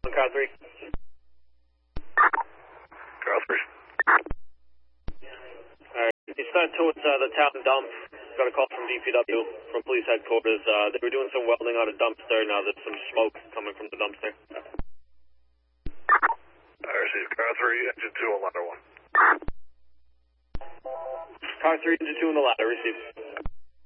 car 3. Car 3. Alright, he's starting towards the town dump. Got a call from DPW, from police headquarters. They were doing some welding on a dumpster. Now there's some smoke coming from the dumpster. I received car 3, engine 2 on ladder 1. Car 3, engine 2 in the ladder, received.